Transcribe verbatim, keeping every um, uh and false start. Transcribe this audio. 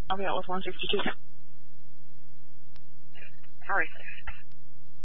I'll be out with one sixty-two. Harry six.